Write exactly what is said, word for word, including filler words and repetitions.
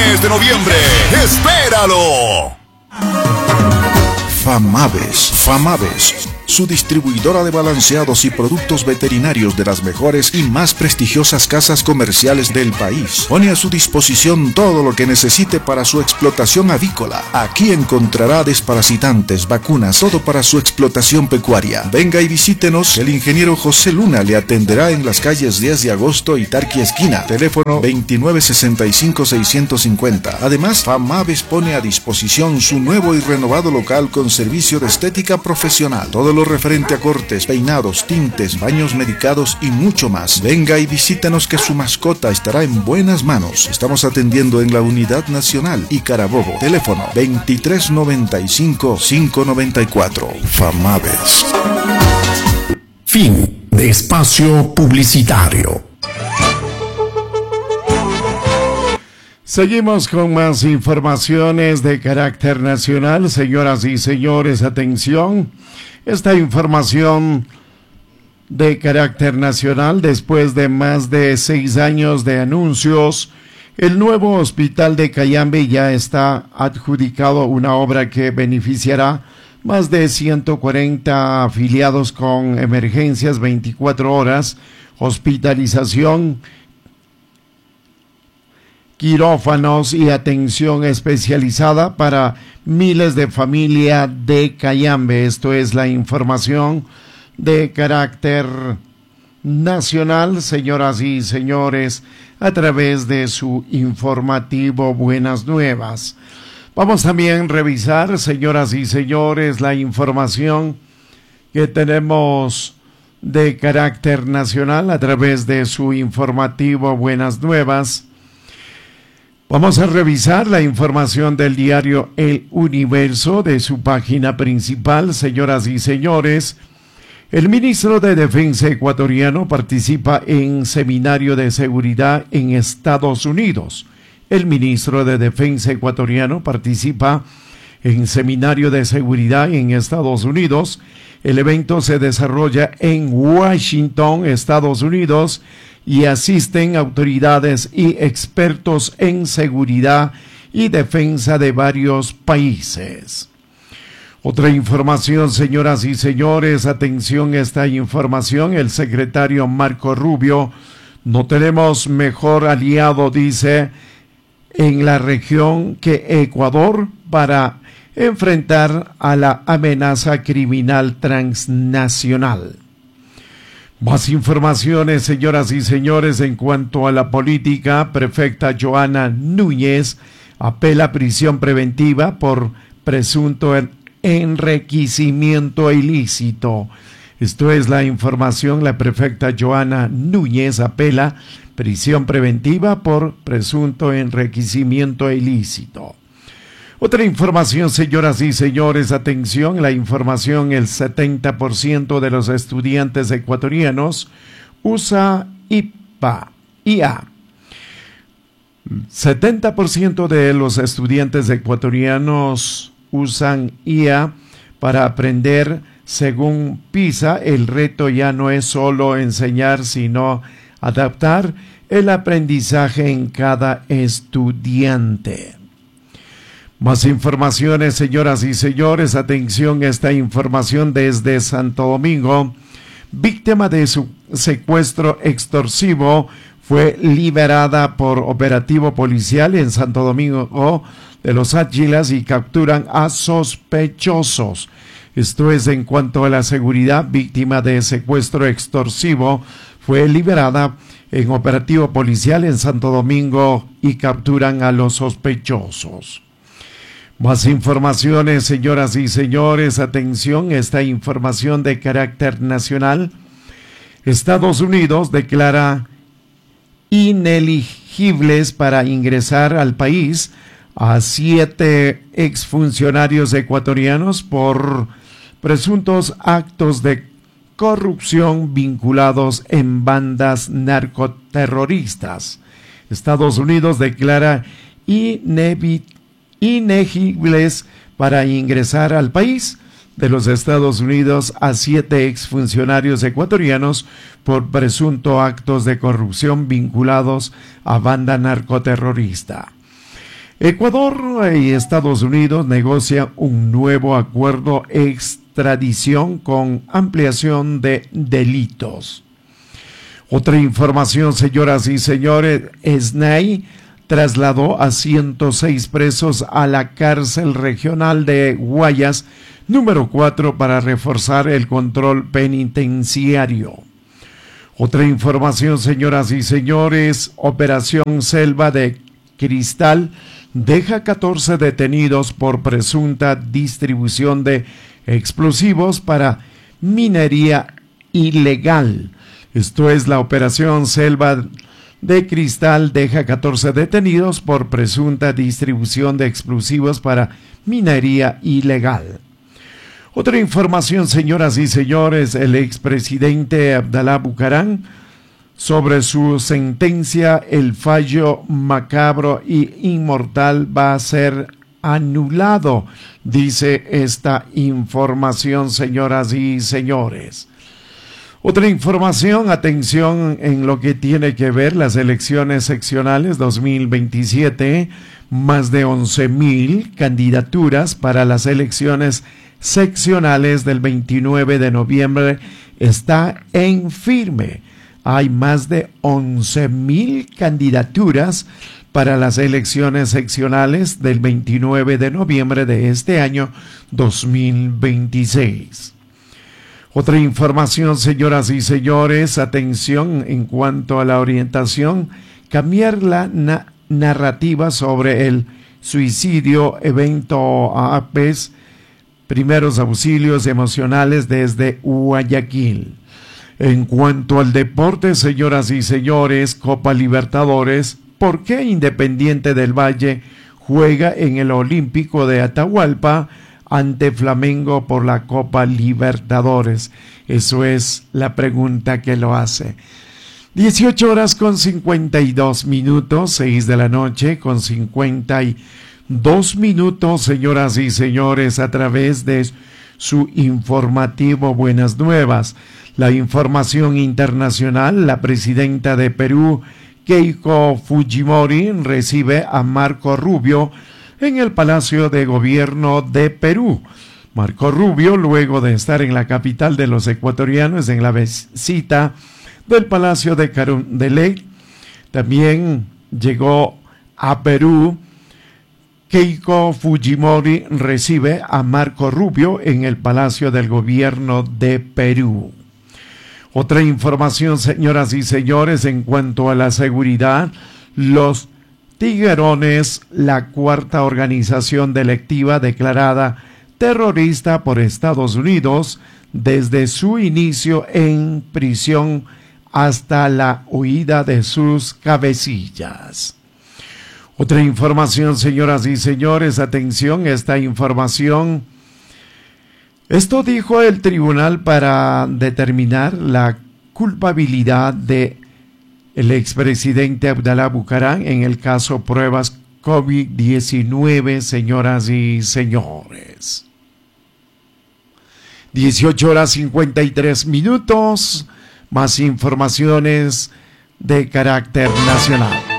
mes de noviembre. ¡Espéralo! Famaves, Famaves, su distribuidora de balanceados y productos veterinarios de las mejores y más prestigiosas casas comerciales del país. Pone a su disposición todo lo que necesite para su explotación avícola. Aquí encontrará desparasitantes, vacunas, todo para su explotación pecuaria. Venga y visítenos, el ingeniero José Luna le atenderá en las calles diez de agosto y Tarqui Esquina. Teléfono veintinueve sesenta y cinco seiscientos cincuenta. Además, Famaves pone a disposición su nuevo y renovado local con servicio de estética profesional. Todo lo referente a cortes, peinados, tintes, baños medicados y mucho más. Venga y visítenos que su mascota estará en buenas manos. Estamos atendiendo en la Unidad Nacional y Carabobo. Teléfono veintitrés noventa y cinco, cinco noventa y cuatro. Famaves. Fin de espacio publicitario. Seguimos con más informaciones de carácter nacional. Señoras y señores, atención. Esta información de carácter nacional, después de más de seis años de anuncios, el nuevo hospital de Cayambe ya está adjudicado una obra que beneficiará más de ciento cuarenta afiliados con emergencias veinticuatro horas, hospitalización, quirófanos y atención especializada para miles de familias de Cayambe. Esto es la información de carácter nacional, señoras y señores, a través de su informativo Buenas Nuevas. Vamos también a revisar, señoras y señores, la información que tenemos de carácter nacional a través de su informativo Buenas Nuevas. Vamos a revisar la información del diario El Universo de su página principal, señoras y señores. El ministro de Defensa ecuatoriano participa en seminario de seguridad en Estados Unidos. El ministro de Defensa ecuatoriano participa en seminario de seguridad en Estados Unidos. El evento se desarrolla en Washington, Estados Unidos, y asisten autoridades y expertos en seguridad y defensa de varios países. Otra información, señoras y señores, atención a esta información. El secretario Marco Rubio: no tenemos mejor aliado, dice, en la región que Ecuador para enfrentar a la amenaza criminal transnacional. Más informaciones, señoras y señores, en cuanto a la política. Prefecta Joana Núñez apela a prisión preventiva por presunto enriquecimiento ilícito. Esto es la información. La prefecta Joana Núñez apela prisión preventiva por presunto enriquecimiento ilícito. Otra información, señoras y señores, atención, la información: el setenta por ciento de los estudiantes ecuatorianos usa I P A, I A. setenta por ciento de los estudiantes ecuatorianos usan I A para aprender. Según PISA, el reto ya no es solo enseñar, sino adaptar el aprendizaje en cada estudiante. Más informaciones, señoras y señores, atención a esta información desde Santo Domingo. Víctima de su secuestro extorsivo fue liberada por operativo policial en Santo Domingo de los Áchilas y capturan a sospechosos. Esto es en cuanto a la seguridad. Víctima de secuestro extorsivo fue liberada en operativo policial en Santo Domingo y capturan a los sospechosos. Más informaciones, señoras y señores, atención, esta información de carácter nacional. Estados Unidos declara ineligibles para ingresar al país a siete exfuncionarios ecuatorianos por presuntos actos de corrupción vinculados en bandas narcoterroristas. Estados Unidos declara inevitable inegibles para ingresar al país de los Estados Unidos a siete exfuncionarios ecuatorianos por presunto actos de corrupción vinculados a banda narcoterrorista. Ecuador y Estados Unidos negocian un nuevo acuerdo extradición con ampliación de delitos. Otra información, señoras y señores, S N A I trasladó a ciento seis presos a la cárcel regional de Guayas, número cuatro, para reforzar el control penitenciario. Otra información, señoras y señores, Operación Selva de Cristal deja catorce detenidos por presunta distribución de explosivos para minería ilegal. Esto es, la Operación Selva de Cristal deja catorce detenidos por presunta distribución de explosivos para minería ilegal. Otra información, señoras y señores, el expresidente Abdalá Bucaram, sobre su sentencia, el fallo macabro y inmortal va a ser anulado, dice esta información, señoras y señores. Otra información, atención en lo que tiene que ver las elecciones seccionales dos mil veintisiete, más de once mil candidaturas para las elecciones seccionales del veintinueve de noviembre está en firme. Hay más de once mil candidaturas para las elecciones seccionales del veintinueve de noviembre de este año dos mil veintiséis. Otra información, señoras y señores, atención en cuanto a la orientación, cambiar la na- narrativa sobre el suicidio, evento A P E S, primeros auxilios emocionales desde Guayaquil. En cuanto al deporte, señoras y señores, Copa Libertadores, ¿por qué Independiente del Valle juega en el Olímpico de Atahualpa ante Flamengo por la Copa Libertadores? Eso es la pregunta que lo hace. dieciocho horas con cincuenta y dos minutos, seis de la noche con cincuenta y dos minutos, señoras y señores, a través de su informativo Buenas Nuevas. La información internacional, la presidenta de Perú, Keiko Fujimori, recibe a Marco Rubio en el Palacio de Gobierno de Perú. Marco Rubio, luego de estar en la capital de los ecuatorianos en la visita del Palacio de Carondelet, también llegó a Perú. Keiko Fujimori recibe a Marco Rubio en el Palacio del Gobierno de Perú. Otra información, señoras y señores, en cuanto a la seguridad, los Tiguerones, la cuarta organización delictiva declarada terrorista por Estados Unidos desde su inicio en prisión hasta la huida de sus cabecillas. Otra información, señoras y señores, atención, esta información. Esto dijo el tribunal para determinar la culpabilidad de el expresidente Abdalá Bucaram en el caso pruebas COVID diecinueve, señoras y señores. dieciocho horas cincuenta y tres minutos, más informaciones de carácter nacional.